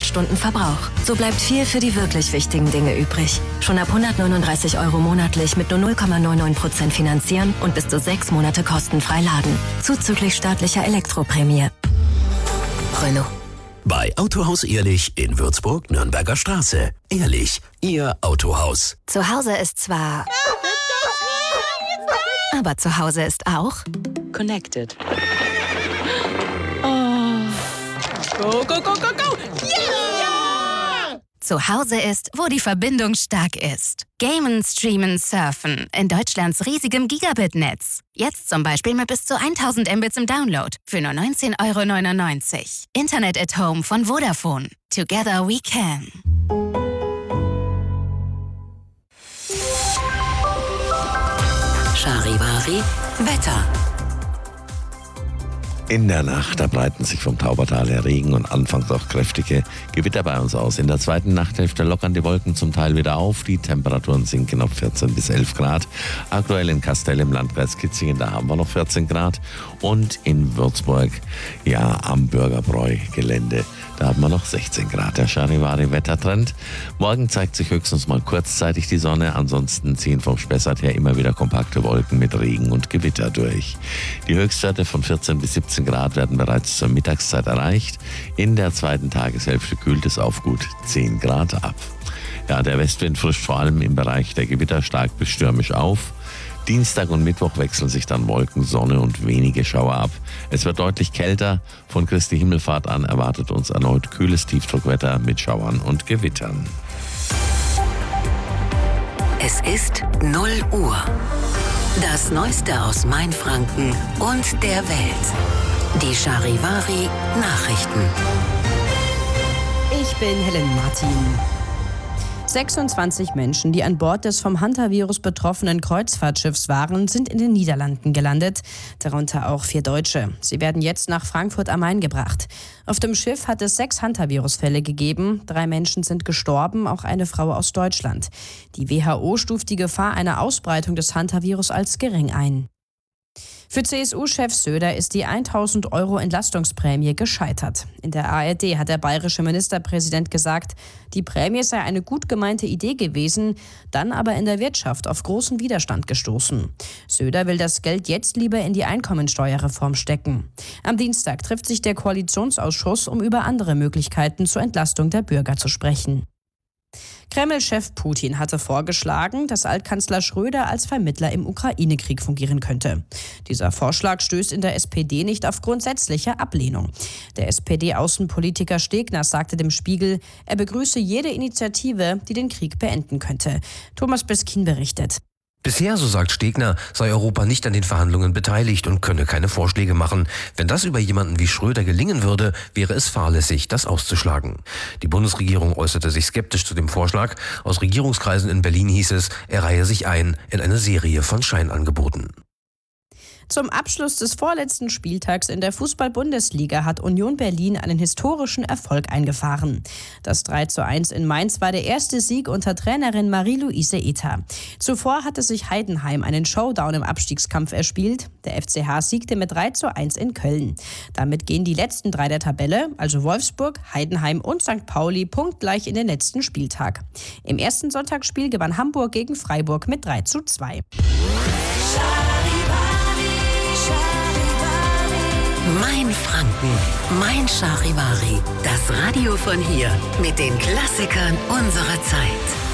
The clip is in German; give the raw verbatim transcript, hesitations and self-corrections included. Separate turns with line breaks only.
Kilowattstunden Verbrauch. So bleibt viel für die wirklich wichtigen Dinge übrig. Schon ab hundertneununddreißig Euro monatlich mit nur null Komma neunundneunzig Prozent finanzieren und bis zu sechs Monate kostenfrei laden. Zuzüglich staatlicher Elektroprämie. Renault.
Bei Autohaus Ehrlich in Würzburg, Nürnberger Straße. Ehrlich, Ihr Autohaus.
Zu Hause ist zwar... aber zu Hause ist auch...
Connected. Oh. Go, go, go, go, go!
Yeah! Zu Hause ist, wo die Verbindung stark ist. Gamen, Streamen, Surfen in Deutschlands riesigem Gigabit-Netz. Jetzt zum Beispiel mit bis zu tausend Mbits im Download für nur neunzehn Euro neunundneunzig. Internet at Home von Vodafone. Together we can.
Charivari Wetter.
In der Nacht, da breiten sich vom Taubertal her Regen und anfangs auch kräftige Gewitter bei uns aus. In der zweiten Nachthälfte lockern die Wolken zum Teil wieder auf. Die Temperaturen sinken auf vierzehn bis elf Grad. Aktuell in Kastel im Landkreis Kitzingen, da haben wir noch vierzehn Grad. Und in Würzburg, ja, am Bürgerbräu-Gelände, da haben wir noch sechzehn Grad. Der Charivari-Wettertrend. Morgen zeigt sich höchstens mal kurzzeitig die Sonne. Ansonsten ziehen vom Spessart her immer wieder kompakte Wolken mit Regen und Gewitter durch. Die Höchstwerte von vierzehn bis siebzehn Grad werden bereits zur Mittagszeit erreicht. In der zweiten Tageshälfte kühlt es auf gut zehn Grad ab. Ja, der Westwind frischt vor allem im Bereich der Gewitter stark bis stürmisch auf. Dienstag und Mittwoch wechseln sich dann Wolken, Sonne und wenige Schauer ab. Es wird deutlich kälter. Von Christi Himmelfahrt an erwartet uns erneut kühles Tiefdruckwetter mit Schauern und Gewittern.
Es ist null Uhr. Das Neueste aus Mainfranken und der Welt. Die Charivari Nachrichten.
Ich bin Helen Martin. sechsundzwanzig Menschen, die an Bord des vom Hantavirus betroffenen Kreuzfahrtschiffs waren, sind in den Niederlanden gelandet, darunter auch vier Deutsche. Sie werden jetzt nach Frankfurt am Main gebracht. Auf dem Schiff hat es sechs Hantavirus-Fälle gegeben. Drei Menschen sind gestorben, auch eine Frau aus Deutschland. Die W H O stuft die Gefahr einer Ausbreitung des Hantavirus als gering ein. Für C S U-Chef Söder ist die tausend Euro Entlastungsprämie gescheitert. In der A R D hat der bayerische Ministerpräsident gesagt, die Prämie sei eine gut gemeinte Idee gewesen, dann aber in der Wirtschaft auf großen Widerstand gestoßen. Söder will das Geld jetzt lieber in die Einkommensteuerreform stecken. Am Dienstag trifft sich der Koalitionsausschuss, um über andere Möglichkeiten zur Entlastung der Bürger zu sprechen. Kreml-Chef Putin hatte vorgeschlagen, dass Altkanzler Schröder als Vermittler im Ukraine-Krieg fungieren könnte. Dieser Vorschlag stößt in der S P D nicht auf grundsätzliche Ablehnung. Der S P D-Außenpolitiker Stegner sagte dem Spiegel, er begrüße jede Initiative, die den Krieg beenden könnte. Thomas Beskin berichtet.
Bisher, so sagt Stegner, sei Europa nicht an den Verhandlungen beteiligt und könne keine Vorschläge machen. Wenn das über jemanden wie Schröder gelingen würde, wäre es fahrlässig, das auszuschlagen. Die Bundesregierung äußerte sich skeptisch zu dem Vorschlag. Aus Regierungskreisen in Berlin hieß es, er reihe sich ein in eine Serie von Scheinangeboten.
Zum Abschluss des vorletzten Spieltags in der Fußball-Bundesliga hat Union Berlin einen historischen Erfolg eingefahren. Das drei zu eins in Mainz war der erste Sieg unter Trainerin Marie-Louise Ether. Zuvor hatte sich Heidenheim einen Showdown im Abstiegskampf erspielt. Der F C H siegte mit drei zu eins in Köln. Damit gehen die letzten drei der Tabelle, also Wolfsburg, Heidenheim und Sankt Pauli, punktgleich in den letzten Spieltag. Im ersten Sonntagsspiel gewann Hamburg gegen Freiburg mit drei zu zwei.
Mein Franken, mein Charivari, das Radio von hier mit den Klassikern unserer Zeit.